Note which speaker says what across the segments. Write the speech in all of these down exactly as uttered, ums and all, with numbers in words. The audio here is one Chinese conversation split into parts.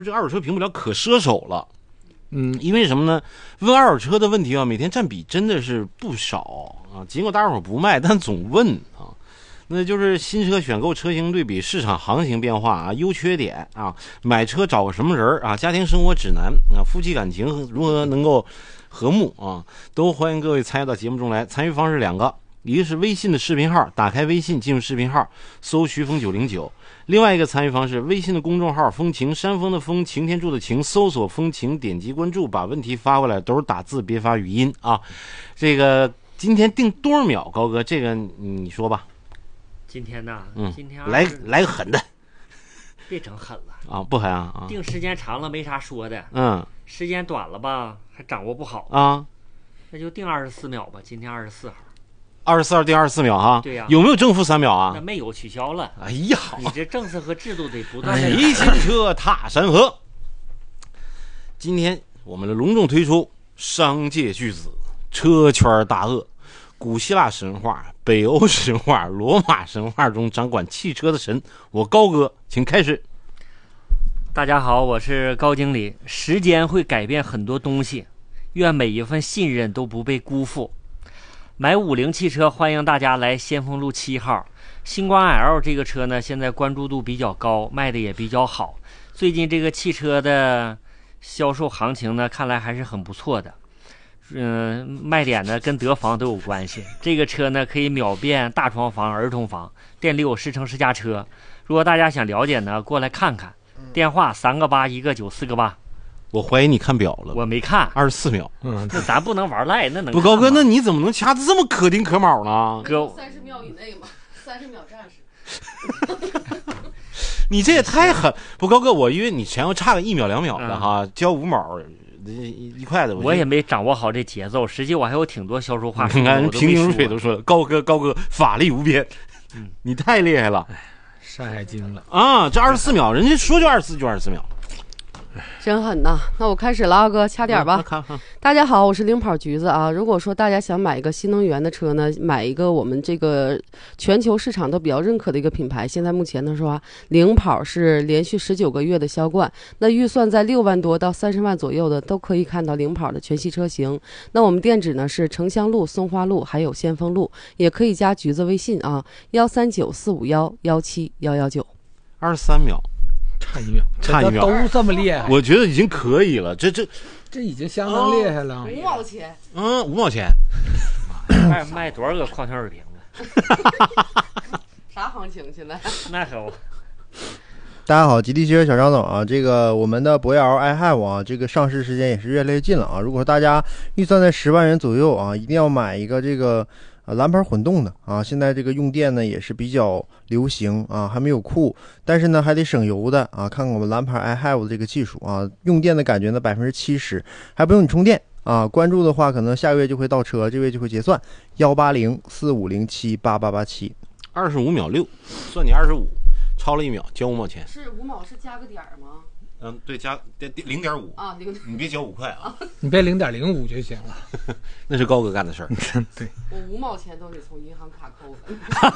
Speaker 1: 这二手车平不了可奢手了。嗯，因为什么呢？问二手车的问题啊，每天占比真的是不少啊。尽管大伙不卖，但总问啊。那就是新车选购车型对比、市场行情变化啊、优缺点啊、买车找个什么人啊、家庭生活指南啊、夫妻感情如何能够和睦啊，都欢迎各位参与到节目中来。参与方式两个，一个是微信的视频号，打开微信进入视频号，搜徐峰九零九。另外一个参与方式，微信的公众号风晴，山峰的风，擎天柱的晴，搜索风晴，点击关注，把问题发过来，都是打字，别发语音啊。这个今天定多少秒，高哥，这个你说吧。
Speaker 2: 今天呢，
Speaker 1: 嗯，
Speaker 2: 今天
Speaker 1: 来来个狠的，
Speaker 2: 别整狠了
Speaker 1: 啊，不狠啊啊！
Speaker 2: 定时间长了没啥说的，
Speaker 1: 嗯，
Speaker 2: 时间短了吧还掌握不好
Speaker 1: 啊，
Speaker 2: 那就定二十四秒吧。今天二十四号。
Speaker 1: 二十四号定二十四秒哈，
Speaker 2: 对呀、啊，
Speaker 1: 有没有正负三秒啊？
Speaker 2: 那没有，取消了。
Speaker 1: 哎呀，
Speaker 2: 你这政策和制度得不断的。
Speaker 1: 骑新车踏山河。今天我们的隆重推出商界巨子、车圈大鳄、古希腊神话、北欧神话、罗马神话中掌管汽车的神，我高哥，请开始。
Speaker 2: 大家好，我是高经理。时间会改变很多东西，愿每一份信任都不被辜负。买五菱汽车，欢迎大家来先锋路七号。星光 L 这个车呢，现在关注度比较高，卖的也比较好。最近这个汽车的销售行情呢，看来还是很不错的。嗯，卖点呢跟德房都有关系。这个车呢可以秒变大床房、儿童房，店里有试乘试驾车。如果大家想了解呢，过来看看。电话三个八一个九四个八。
Speaker 1: 我怀疑你看表了，
Speaker 2: 我没看，
Speaker 1: 二十四秒。
Speaker 2: 嗯，那咱不能玩赖，那能
Speaker 1: 不高哥，那你怎么能掐的这么可丁可卯呢？
Speaker 3: 哥，三十秒以内嘛，三十秒战士。
Speaker 1: 你这也太狠！不高哥，我以为你前后差个一秒两秒的哈，嗯、交五毛一块的。
Speaker 2: 我也没掌握好这节奏，实际我还有挺多销售话术。
Speaker 1: 你看，平行如水都说了，高哥高哥法力无边，嗯，你太厉害了，
Speaker 4: 山海经了
Speaker 1: 啊！这二十四秒，人家说就二十四就二十四秒。
Speaker 3: 真狠呐！那我开始了啊，哥，掐点吧。
Speaker 1: 嗯、
Speaker 3: 大家好，我是领跑橘子啊。如果说大家想买一个新能源的车呢，买一个我们这个全球市场都比较认可的一个品牌，现在目前呢说啊，领跑是连续十九个月的销冠，那预算在六万多到三十万左右的都可以看到领跑的全系车型。那我们店址呢是城乡路、松花路还有先锋路，也可以加橘子微信啊，幺三九四五幺幺七幺幺九。
Speaker 1: 二十三秒。
Speaker 4: 差一秒，
Speaker 1: 差一秒
Speaker 4: 都这么厉害，
Speaker 1: 我觉得已经可以了。这这
Speaker 4: 这已经相当厉害了。
Speaker 3: 五毛钱，
Speaker 1: 嗯，五毛钱，
Speaker 2: 卖卖多少个矿泉水瓶子？
Speaker 3: 啥行情现在？
Speaker 2: 那可不。
Speaker 5: 大家好，吉利汽车小张总啊，这个我们的博瑶 i have 啊，这个上市时间也是越来越近了啊。如果大家预算在十万元左右啊，一定要买一个这个。啊，蓝牌混动的啊，现在这个用电呢也是比较流行啊，还没有酷，但是呢还得省油的啊。看看我们蓝牌 i have 的这个技术啊，用电的感觉呢百分之七十，还不用你充电啊。关注的话，可能下个月就会到车，这个月就会结算。幺八零四五零七八八八七，
Speaker 1: 二十五秒六，算你二十五，超了一秒交五毛钱。
Speaker 3: 是五毛是加个点儿吗？
Speaker 1: 嗯，对，加零点五
Speaker 3: 啊，零，
Speaker 1: 你别交五块啊，
Speaker 4: 你别零点零五就行了。
Speaker 1: 那是高哥干的事儿。
Speaker 4: 对，
Speaker 3: 我五毛钱都得从银行卡扣的。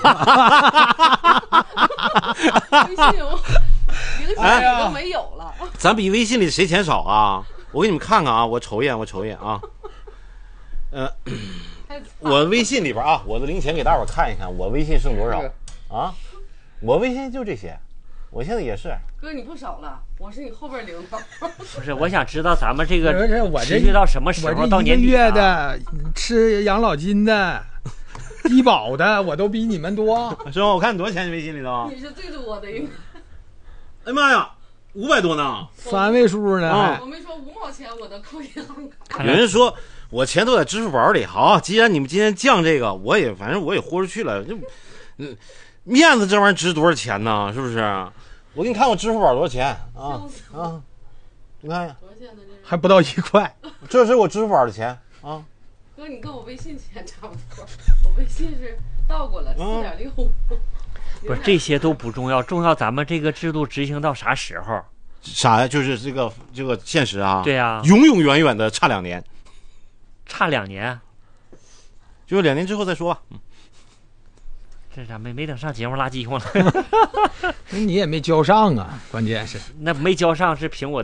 Speaker 3: 微信我零钱都没有了。
Speaker 1: 咱比微信里谁钱少啊？我给你们看看啊，我瞅一眼，我瞅一眼啊。呃，我微信里边啊，我的零钱给大伙儿看一看，我微信剩多少啊？我微信就这些。我现在也是，
Speaker 3: 哥你不少了，我是你后边领导。
Speaker 2: 不是，我想知道咱们这个
Speaker 4: 我
Speaker 2: 持续到什么时候？到年底、啊、
Speaker 4: 月的吃养老金的、低保的，我都比你们多，
Speaker 1: 是吗？我看多少钱？你微信里头？
Speaker 3: 你是最多的，应该。
Speaker 1: 哎妈呀，五百多呢，
Speaker 4: 三位数呢。
Speaker 3: 啊、我没说五毛钱，我都扣银行卡。
Speaker 1: 有人说我钱都在支付宝里。好，既然你们今天降这个，我也反正我也豁出去了。就，嗯，面子这玩意儿值多少钱呢？是不是？我给你看我支付宝多少钱啊啊！你看呀，
Speaker 4: 还不到一块，
Speaker 1: 这是我支付宝的钱啊。
Speaker 3: 哥，你跟我微信钱差不多，我微信是倒过来四点六。
Speaker 2: 不是这些都不重要，重要咱们这个制度执行到啥时候？
Speaker 1: 啥呀？就是这个这个现实啊。
Speaker 2: 对啊，
Speaker 1: 永永远远的差两年，
Speaker 2: 差两年，
Speaker 1: 就是两年之后再说吧。嗯
Speaker 2: 这咋没没等上节目拉饥荒了？
Speaker 4: 那你也没交上啊，关键是
Speaker 2: 那没交上是凭我